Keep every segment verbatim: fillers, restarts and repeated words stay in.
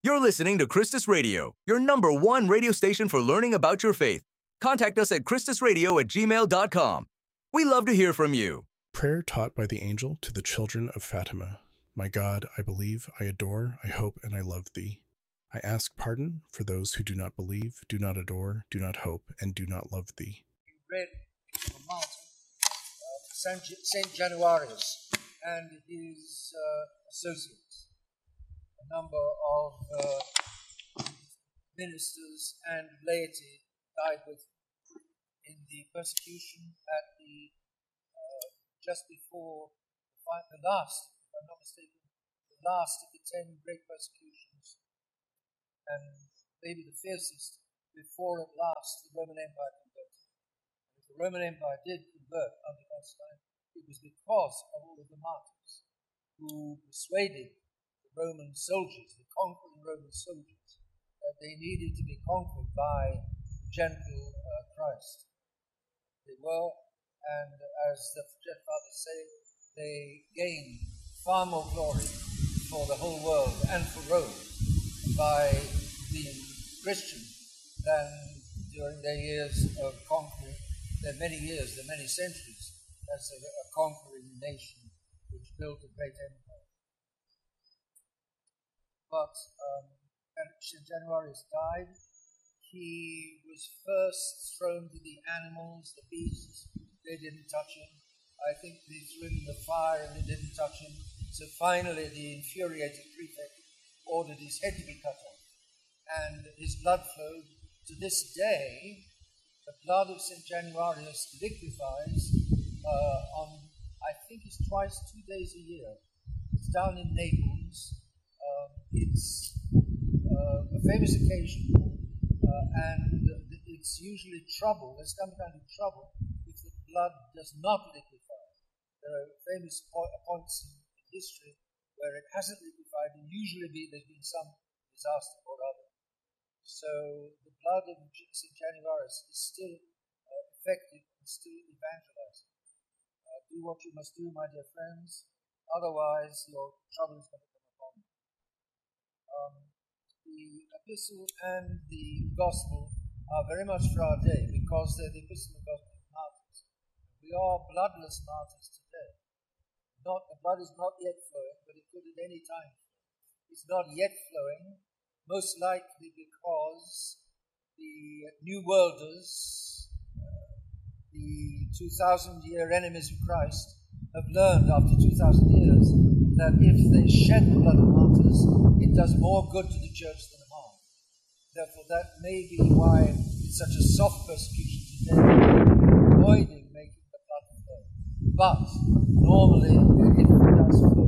You're listening to Christus Radio, your number one radio station for learning about your faith. Contact us at christus radio at gmail dot com. We love to hear from you. Prayer taught by the angel to the children of Fatima. My God, I believe, I adore, I hope, and I love thee. I ask pardon for those who do not believe, do not adore, do not hope, and do not love thee. We read the martyr, uh, Saint Januarius and his uh, associates. A number of uh, ministers and laity died with him in the persecution at the uh, just before the last, if I'm not mistaken, the last of the ten great persecutions, and maybe the fiercest, before at last the Roman Empire converted. And if the Roman Empire did convert under Constantine, it was because of all of the martyrs who persuaded the Roman soldiers, the conquering Roman soldiers, that they needed to be conquered by the gentle uh, Christ. They were, and as the fathers say, they gained far more glory for the whole world and for Rome by being Christian than during their years of conquering, their many years, their many centuries, as a, a conquering nation which built a great empire. But um, Saint Januarius died. He was first thrown to the animals, the beasts. They didn't touch him. I think they threw him in the fire and they didn't touch him. So finally the infuriated prefect ordered his head to be cut off. And his blood flowed. To this day, the blood of Saint Januarius liquefies uh, on, I think it's twice, two days a year. It's down in Naples. Um, it's uh, a famous occasion, uh, and it's usually trouble. There's some kind of trouble if the blood does not liquefy. There are famous points in history where it hasn't liquefied, and usually be, there's been some disaster or other. So the blood of Saint Januarius is still uh, effective and still evangelizing. Uh, do what you must do, my dear friends, otherwise your trouble is going to come upon you. Um, the epistle and the gospel are very much for our day because they're the epistle and gospel of martyrs. We are bloodless martyrs today. Not, the blood is not yet flowing, but it could at any time. It's not yet flowing, most likely because the New Worlders, uh, the two thousand year enemies of Christ, have learned after two thousand years that if they shed the blood of martyrs, it does more good to the church than harm. Therefore, that may be why it's such a soft persecution today, avoiding making the blood flow. But normally, if it does flow,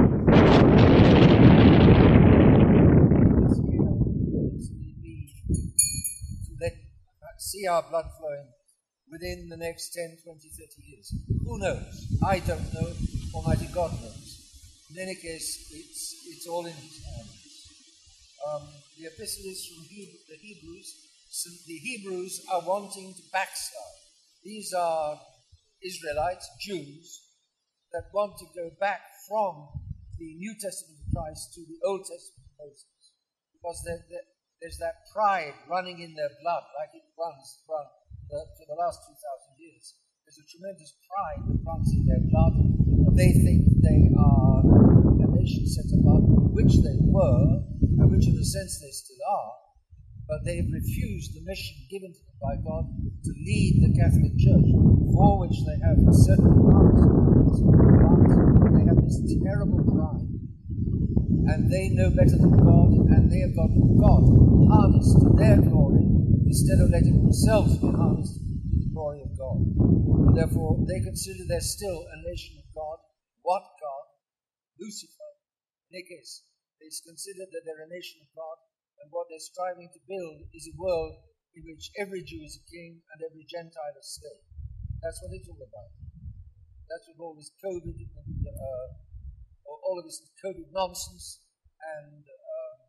let see our blood flowing within the next ten, twenty, thirty years. Who knows? I don't know. Almighty God knows. In any case, it's it's all in His hands. Um, the epistle is from Hebrew, the Hebrews. So the Hebrews are wanting to backslide. These are Israelites, Jews, that want to go back from the New Testament of Christ to the Old Testament of Moses. Because they're, they're, there's that pride running in their blood, like it runs run, the, for the last two thousand years. There's a tremendous pride that runs in their blood. They think they are a nation set apart, which they were, and which in a sense they still are, but they've refused the mission given to them by God to lead the Catholic Church, for which they have certain advantages, but they have this terrible pride. And they know better than God, and they have got God harnessed to their glory instead of letting themselves be harnessed to the glory of God. And therefore, they consider they're still a nation of God. What God? Lucifer. In any case, they consider that they're a nation of God, and what they're striving to build is a world in which every Jew is a king and every Gentile a slave. That's what it's all about. That's what all this COVID and uh, all of this COVID nonsense and um,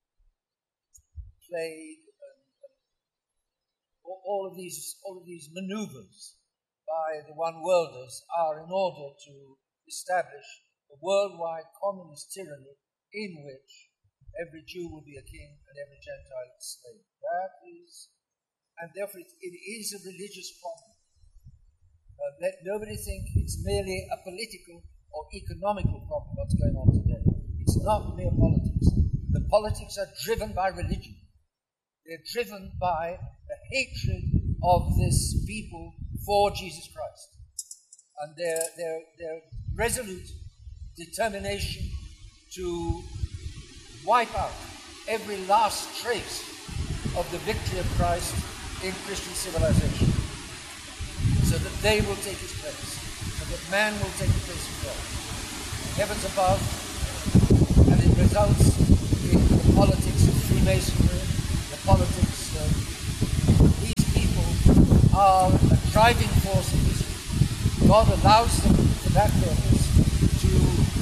plague and, and all of these all of these maneuvers by the one-worlders are in order to establish a worldwide communist tyranny in which every Jew will be a king and every Gentile a slave. That is, and therefore it, it is a religious problem. Uh, let nobody think it's merely a political or economical problem what's going on today. It's not mere politics. The politics are driven by religion. They're driven by the hatred of this people for Jesus Christ. And their, their, their resolute determination to wipe out every last trace of the victory of Christ in Christian civilization, so that they will take his place, so that man will take the place of God. Heavens above, and it results in the politics of Freemasonry, the politics of these people are a driving force in history. God allows them for that purpose to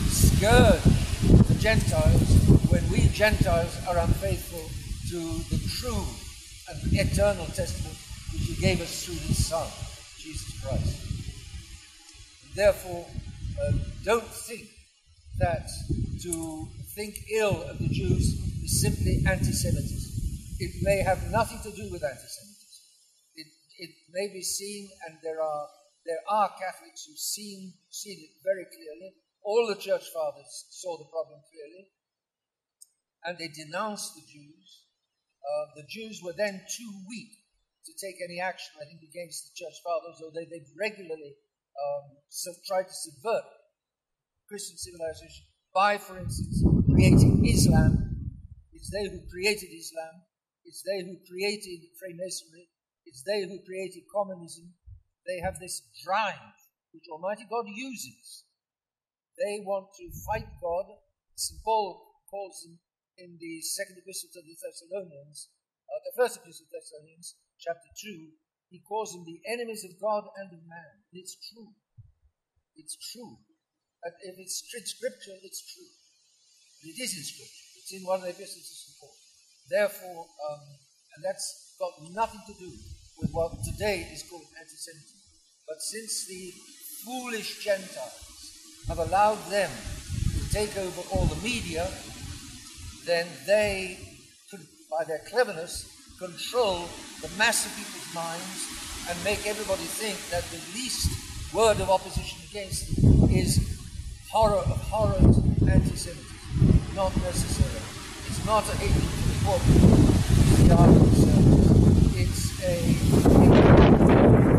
scourge the Gentiles when we Gentiles are unfaithful to the true and eternal testament which he gave us through his Son, Jesus Christ. Therefore, uh, don't think that to think ill of the Jews is simply anti-Semitism. It may have nothing to do with anti-Semitism. It, it may be seen, and there are there are Catholics who've seen, seen it very clearly. All the church fathers saw the problem clearly, and they denounced the Jews. Uh, the Jews were then too weak to take any action, I think, against the church fathers, although they regularly um, so tried to subvert Christian civilization by, for instance, creating Islam. It's they who created Islam. It's they who created Freemasonry. It's they who created communism. They have this drive, which Almighty God uses. They want to fight God. Saint Paul calls them in the second epistle to the Thessalonians, uh, the first epistle to the Thessalonians, chapter two, he calls them the enemies of God and of man. It's true. It's true. And if it's in Scripture, it's true. It is in Scripture. It's in one of the epistles of Saint Paul. Therefore, um, and that's got nothing to do with what today is called anti-Semitism. But since the foolish Gentiles have allowed them to take over all the media, then they, could, by their cleverness, control the mass of people's minds and make everybody think that the least word of opposition against them is horror of horrors, anti-Semitism. Not necessarily. It's not a hatred for the poor people, the are themselves. It's a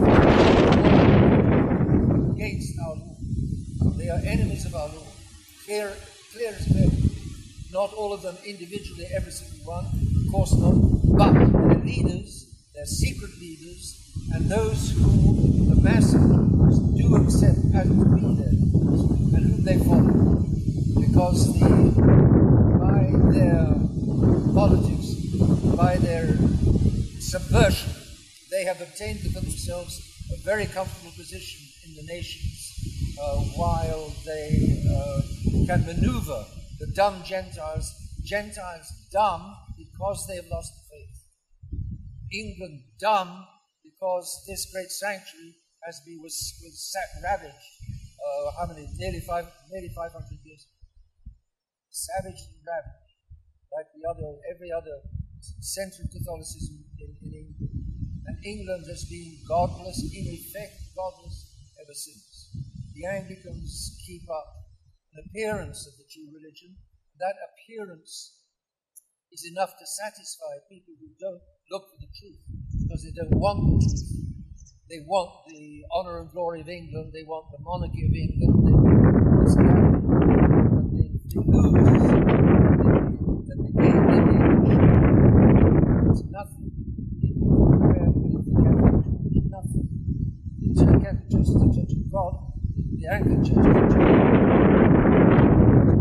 against our Lord. They are enemies of our Lord. Clear, clear as clear. Not all of them individually, every single one, of course not, but their leaders, their secret leaders, and those who the mass of Jews do accept as to be their leaders, and whom they follow, because the, by their politics, by their subversion, they have obtained for themselves a very comfortable position in the nations, uh, while they uh, can maneuver the dumb Gentiles, Gentiles dumb because they have lost the faith. England dumb because this great sanctuary has been was, was sat ravaged. Uh, how many? Nearly five, nearly five hundred years. Savaged and ravaged, like the other, every other century of Catholicism in, in England. And England has been godless, in effect godless, ever since. The Anglicans keep up an appearance of the true religion. That appearance is enough to satisfy people who don't look for the truth, because they don't want the truth. They want the honor and glory of England. They want the monarchy of England. They want this character. But they, they lose. That they gain their image. It's nothing compared with the Catholic Church. Nothing. The Catholic Church is the Church of God. The Anglican Church is the Church of God.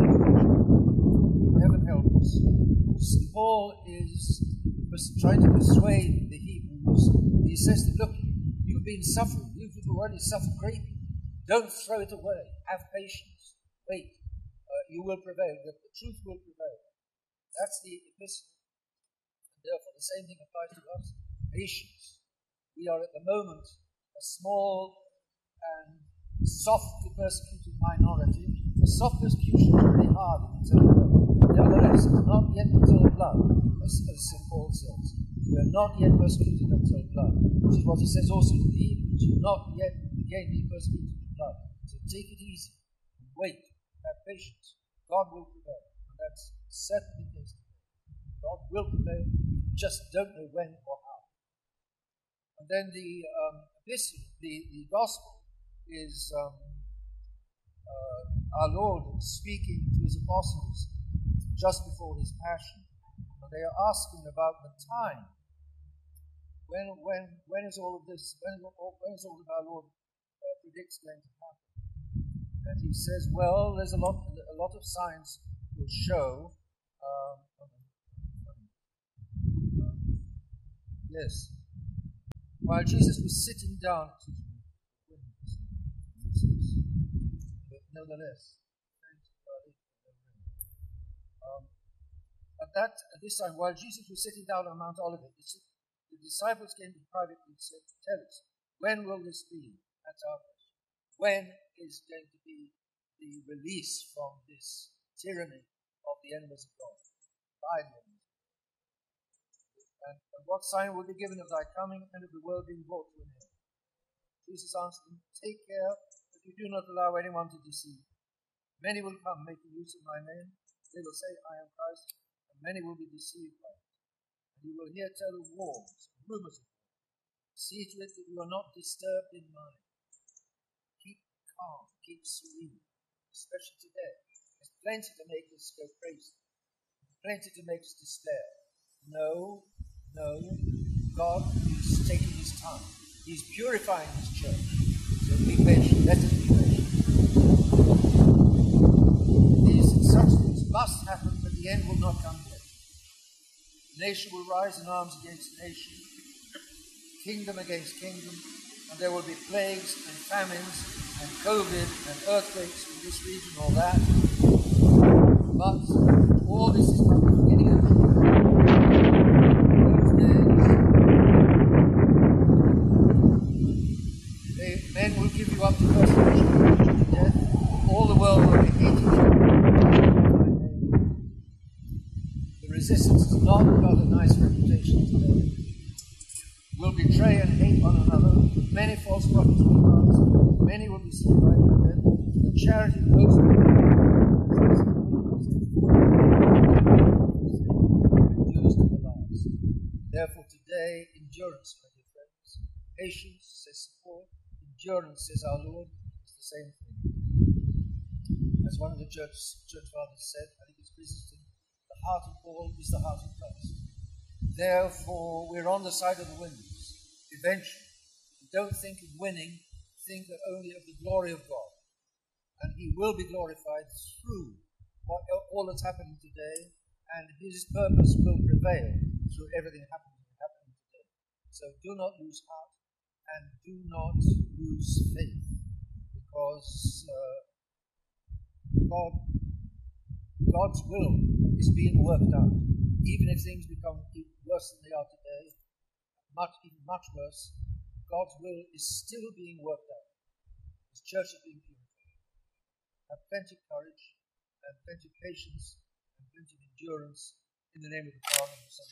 Heaven help us. Saint Paul is trying to persuade the Hebrews. He says to them, look, you've been suffering. You've already suffered greatly. Don't throw it away. Have patience. Wait. Uh, you will prevail. The, the truth will prevail. That's the epistle. And therefore, the same thing applies to us. Patience. We are at the moment a small and softly persecuted minority. A soft persecution is very hard in its own way. Nevertheless, It's not yet until blood, as, as Saint Paul says. We are not yet persecuted until blood, which is what he says also to the Hebrews. You will not yet again be persecuted in blood. So take it easy, wait, have patience. God will prevail, and that's certainly the case. God will prevail, just don't know when or how. And then the um, this the, the gospel is um, uh, our Lord speaking to his apostles just before his passion, and they are asking about the time. When when when is all of this? When when is all of our Lord uh, predicts going to happen? And he says, well, there's a lot a lot of signs will show. Um, yes. While Jesus was sitting down, but nevertheless, um, at that at this time, while Jesus was sitting down on Mount Olivet, the disciples came to privately and said, "Tell us, when will this be?" That's our question. When is going to be the release from this tyranny of the enemies of God? By the enemies. And, and what sign will be given of thy coming and of the world being brought to an end? Jesus answered them, "Take care that you do not allow anyone to deceive. Many will come making use of my name. They will say, I am Christ, and many will be deceived by it. And you will hear tell of wars, rumors of wars. See to it that you are not disturbed in mind. Keep calm, keep serene, especially today. There's plenty to make us go crazy, plenty to make us despair. No, no, God is taking his time. He's purifying his church. So be patient, let us be patient. These such things must happen, but the end will not come yet. Nation will rise in arms against nation, kingdom against kingdom, and there will be plagues and famines and COVID and earthquakes in this region or that. But all this is not the beginning of those days. They, men will give you up to persecution, to death. All the world will be hating you. The resistance is not about a nice reputation today. Will betray and hate one another. Many false prophets will rise. Many will be seen by the dead. The charity of those who used to the last. Therefore today, endurance, my dear friends. Patience, says Paul. Endurance, says our Lord. It's the same thing. As one of the church, church fathers said, I think it's Christian, the heart of Paul is the heart of Christ. Therefore, we're on the side of the winners. Eventually, don't think of winning, think only of the glory of God. And he will be glorified through what, all that's happening today, and his purpose will prevail through everything happening, happening today. So do not lose heart, and do not lose faith, because uh, God, God's will is being worked out. Even if things become worse than they are today, much, even much worse, God's will is still being worked out. His church is being purified. Have plenty of courage, and plenty of patience, and plenty of endurance in the name of the Father and the Son.